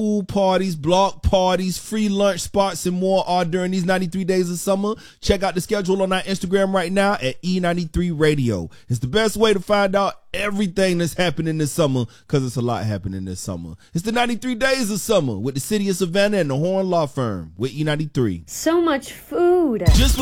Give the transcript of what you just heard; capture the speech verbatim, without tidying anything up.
Pool parties, block parties, free lunch spots, and more are during these ninety-three days of summer. Check out the schedule on our Instagram right now at E ninety-three Radio. It's the best way to find out everything that's happening this summer, because it's a lot happening this summer. It's the ninety-three days of summer with the City of Savannah and the Horn Law Firm with E ninety-three. So much food. Just